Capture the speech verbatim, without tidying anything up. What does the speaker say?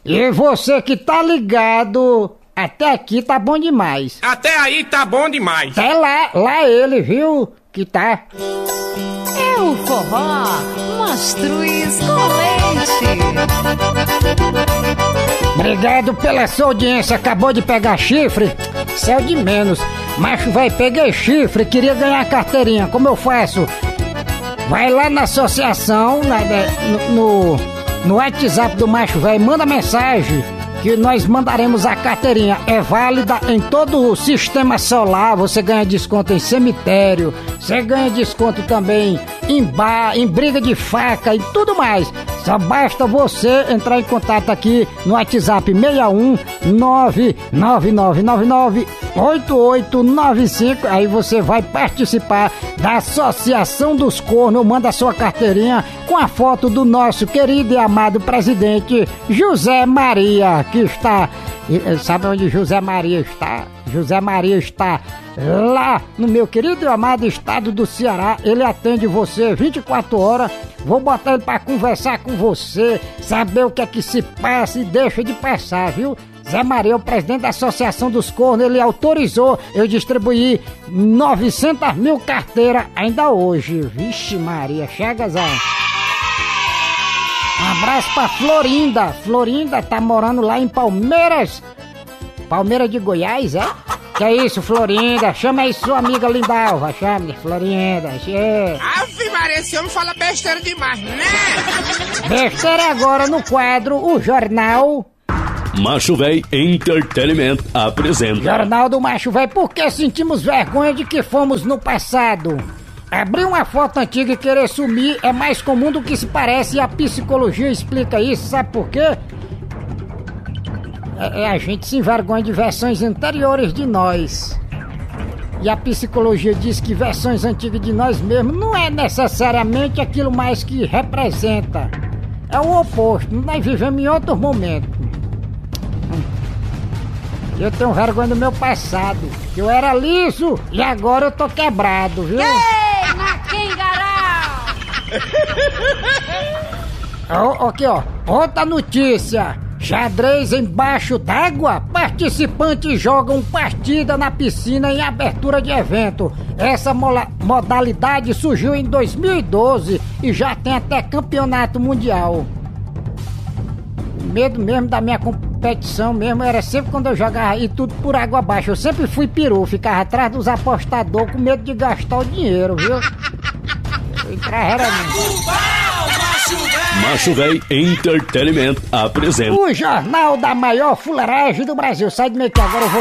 E você que tá ligado, até aqui tá bom demais. Até aí tá bom demais. É lá, lá ele, viu? Que tá. É o forró Mastruz com Leite. Obrigado pela sua audiência. Acabou de pegar chifre? Céu de menos. Macho, vai, peguei chifre, queria ganhar a carteirinha. Como eu faço? Vai lá na associação, na, no, no, no WhatsApp do Macho Velho, manda mensagem que nós mandaremos a carteirinha. É válida em todo o sistema solar. Você ganha desconto em cemitério, você ganha desconto também em bar, em briga de faca e tudo mais. Só basta você entrar em contato aqui no WhatsApp seis um nove nove nove nove nove oito oito nove cinco. Aí você vai participar da Associação dos Cornos. Manda a sua carteirinha com a foto do nosso querido e amado presidente José Maria, que está... Sabe onde José Maria está? José Maria está lá no meu querido e amado estado do Ceará. Ele atende você vinte e quatro horas. Vou botar ele para conversar com você, saber o que é que se passa e deixa de passar, viu? Zé Maria, o presidente da Associação dos Cornos, ele autorizou eu distribuir novecentas mil carteiras ainda hoje. Vixe Maria, chega, Zé. Um abraço pra Florinda. Florinda tá morando lá em Palmeiras. Palmeiras de Goiás, é? Que é isso, Florinda? Chama aí sua amiga Lindalva. Chama, Florinda. Che... Ave Maria, esse homem fala besteira demais, né? Besteira agora no quadro O Jornal... Macho Véi Entertainment apresenta Jornal do Macho Véi. Por que sentimos vergonha de que fomos no passado? Abrir uma foto antiga e querer sumir é mais comum do que se parece, e a psicologia explica isso. Sabe por quê? É, é a gente se envergonha de versões anteriores de nós. E a psicologia diz que versões antigas de nós mesmos não é necessariamente aquilo mais que representa. É o oposto. Nós vivemos em outros momentos. Eu tenho vergonha do meu passado. Eu era liso e agora eu tô quebrado, viu? Ei, Maquingará! Ó, aqui, ó. Outra notícia. Xadrez embaixo d'água? Participantes jogam partida na piscina em abertura de evento. Essa mola- modalidade surgiu em dois mil e doze e já tem até campeonato mundial. O medo mesmo da minha competição mesmo era sempre quando eu jogava e tudo por água abaixo. Eu sempre fui peru, ficava atrás dos apostadores com medo de gastar o dinheiro, viu? Eu entrava era Macho Véi Entertainment apresenta o jornal da maior fuleiragem do Brasil. Sai do meio que agora eu vou